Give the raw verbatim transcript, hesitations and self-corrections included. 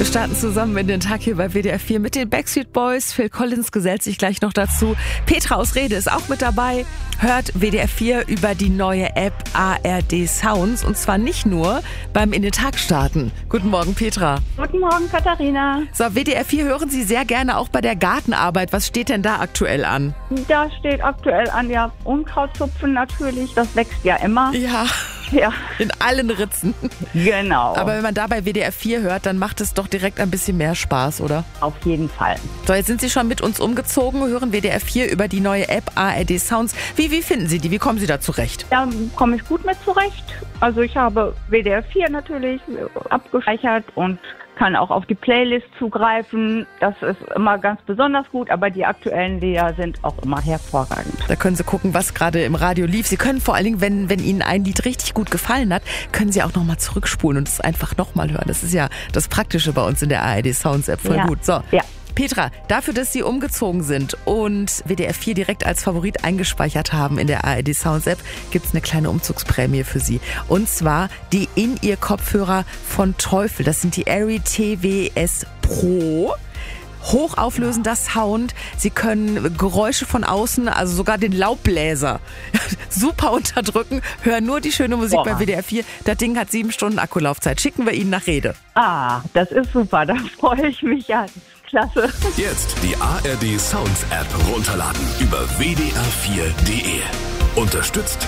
Wir starten zusammen in den Tag hier bei W D R vier mit den Backstreet Boys. Phil Collins gesellt sich gleich noch dazu. Petra aus Rede ist auch mit dabei. Hört W D R vier über die neue App A R D Sounds. Und zwar nicht nur beim In den Tag starten. Guten Morgen, Petra. Guten Morgen, Katharina. So, W D R vier hören Sie sehr gerne auch bei der Gartenarbeit. Was steht denn da aktuell an? Da steht aktuell an, ja, Unkrautzupfen natürlich. Das wächst ja immer. Ja. Ja. In allen Ritzen. Genau. Aber wenn man da bei W D R vier hört, dann macht es doch direkt ein bisschen mehr Spaß, oder? Auf jeden Fall. So, jetzt sind Sie schon mit uns umgezogen, hören W D R vier über die neue App A R D Sounds. Wie, wie finden Sie die? Wie kommen Sie da zurecht? Da komme ich gut mit zurecht. Also ich habe W D R vier natürlich abgespeichert und kann auch auf die Playlist zugreifen. Das ist immer ganz besonders gut, aber die aktuellen Lieder sind auch immer hervorragend. Da können Sie gucken, was gerade im Radio lief. Sie können vor allen Dingen, wenn, wenn Ihnen ein Lied richtig gut gefallen hat, können Sie auch nochmal zurückspulen und es einfach nochmal hören. Das ist ja das Praktische bei uns in der A R D Sounds App. Voll ja. gut. So. Ja. Petra, dafür, dass Sie umgezogen sind und W D R vier direkt als Favorit eingespeichert haben in der A R D Sounds App, gibt es eine kleine Umzugsprämie für Sie. Und zwar die In-Ear-Kopfhörer von Teufel. Das sind die Airy T W S Pro. Hochauflösender Sound. Sie können Geräusche von außen, also sogar den Laubbläser, super unterdrücken. Hören nur die schöne Musik Boah. bei W D R vier. Das Ding hat sieben Stunden Akkulaufzeit. Schicken wir Ihnen nach Rede. Ah, das ist super. Da freue ich mich ja. Klasse. Jetzt die A R D Sounds App runterladen über w d r vier punkt d e. Unterstützt